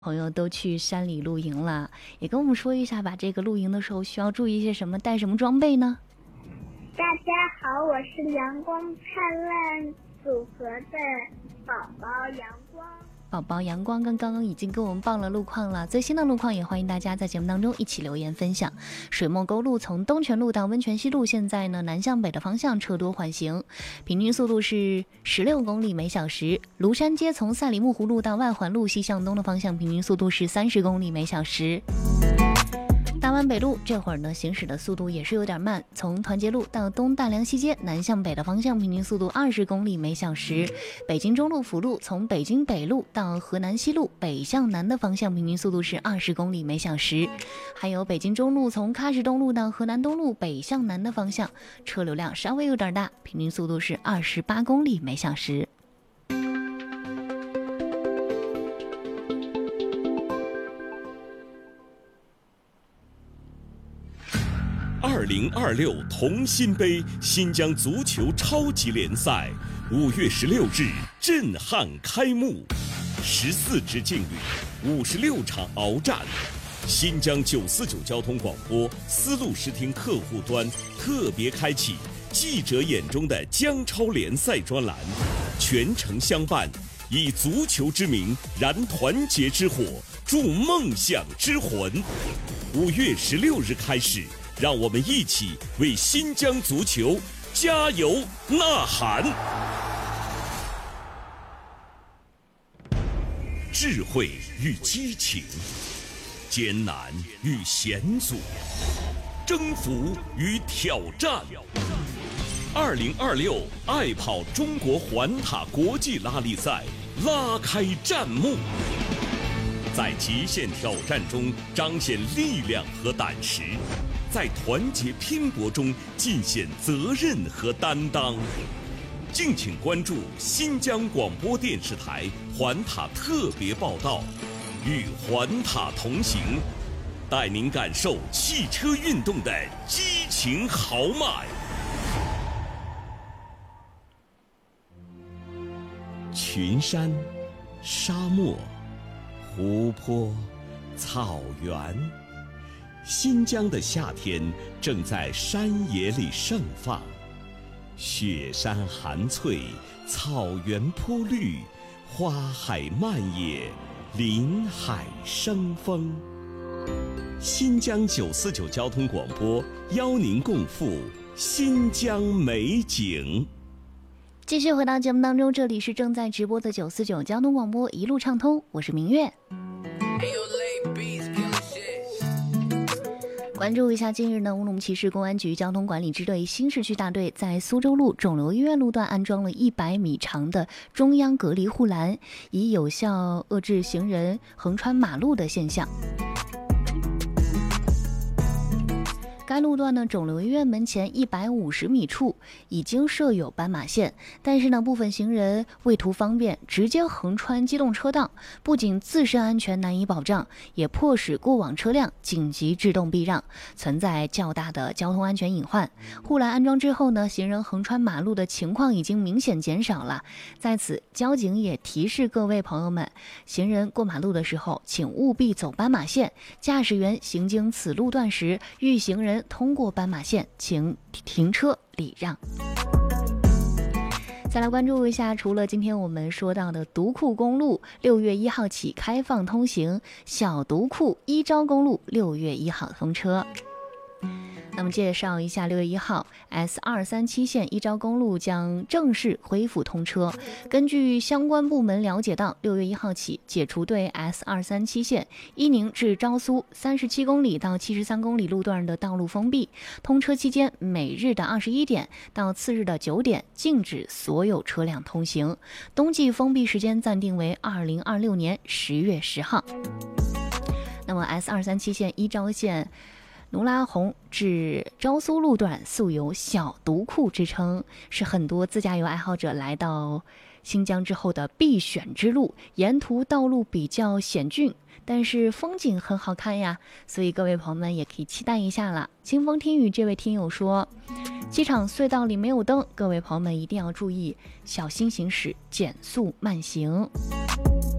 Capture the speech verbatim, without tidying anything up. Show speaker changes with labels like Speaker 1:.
Speaker 1: 朋友都去山里露营了，也跟我们说一下吧。这个露营的时候需要注意一些什么，带什么装备呢？
Speaker 2: 大家好，我是阳光灿烂组合的宝宝阳光。
Speaker 1: 宝宝阳光刚刚已经给我们报了路况了，最新的路况也欢迎大家在节目当中一起留言分享。水墨沟路从东泉路到温泉西路，现在呢南向北的方向车多缓行，平均速度是十六公里每小时。庐山街从赛里木湖路到外环路西向东的方向，平均速度是三十公里每小时。大湾北路这会儿呢行驶的速度也是有点慢，从团结路到东大梁西街南向北的方向，平均速度二十公里每小时。北京中路辅路从北京北路到河南西路北向南的方向，平均速度是二十公里每小时。还有北京中路从喀什东路到河南东路北向南的方向，车流量稍微有点大，平均速度是二十八公里每小时。
Speaker 3: 二零二六同心杯新疆足球超级联赛五月十六日震撼开幕，十四支劲旅，五十六场鏖战。新疆九四九交通广播丝路视听客户端特别开启记者眼中的疆超联赛专栏，全程相伴，以足球之名燃团结之火，助梦想之魂。五月十六日开始，让我们一起为新疆足球加油呐喊！智慧与激情，艰难与险阻，征服与挑战。二零二六爱跑中国环塔国际拉力赛拉开战幕，在极限挑战中彰显力量和胆识，在团结拼搏中尽显责任和担当。敬请关注新疆广播电视台环塔特别报道，与环塔同行，带您感受汽车运动的激情豪迈。群山、沙漠、湖泊、草原，新疆的夏天正在山野里盛放，雪山含翠，草原坡绿，花海漫野，林海生风。新疆九四九交通广播邀您共赴新疆美景。
Speaker 1: 继续回到节目当中，这里是正在直播的九四九交通广播，一路畅通，我是明月。关注一下，近日呢，乌鲁木齐市公安局交通管理支队新市区大队在苏州路肿瘤医院路段安装了一百米长的中央隔离护栏，以有效遏制行人横穿马路的现象。该路段呢，肿瘤医院门前一百五十米处已经设有斑马线，但是呢，部分行人为图方便，直接横穿机动车道，不仅自身安全难以保障，也迫使过往车辆紧急制动避让，存在较大的交通安全隐患。护栏安装之后呢，行人横穿马路的情况已经明显减少了。在此，交警也提示各位朋友们，行人过马路的时候，请务必走斑马线，驾驶员行经此路段时，遇行人通过斑马线，请停车礼让。再来关注一下，除了今天我们说到的独库公路六月一号起开放通行，小独库一招公路六月一号通车。那么介绍一下，六月一号 S 二三七线一招公路将正式恢复通车。根据相关部门了解到，六月一号起解除对 S 二三七线伊宁至昭苏三十七公里到七十三公里路段的道路封闭，通车期间每日的二十一点到次日的九点禁止所有车辆通行。冬季封闭时间暂定为二零二六年十月十号。那么 S 二三七线一招线努拉洪至昭苏路段素有小独库之称，是很多自驾游爱好者来到新疆之后的必选之路。沿途道路比较险峻，但是风景很好看呀，所以各位朋友们也可以期待一下了。清风听雨这位听友说，机场隧道里没有灯，各位朋友们一定要注意，小心行驶，减速慢行。